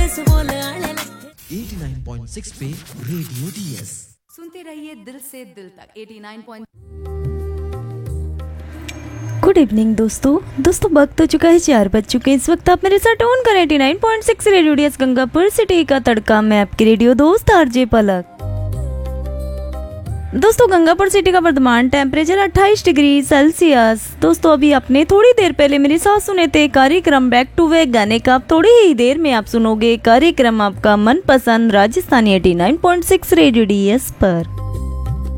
89.6 पे radio DS सुनते रहिए दिल से दिल तक 89. गुड इवनिंग दोस्तों वक्त हो चुका है 4 बज चुके हैं। इस वक्त आप मेरे साथ ऑन करें 89.6 रेडियो डीएस गंगापुर सिटी का तड़का। मैं आपकी रेडियो दोस्त आरजे पलक। दोस्तों गंगापुर सिटी का वर्तमान टेम्परेचर 28 डिग्री सेल्सियस। दोस्तों अभी आपने थोड़ी देर पहले मेरी साथ सुने थे कार्यक्रम बैक टू बैक गाने का। थोड़ी ही देर में आप सुनोगे कार्यक्रम आपका मनपसंद राजस्थानी 89.6 रेडियो डीएस पर।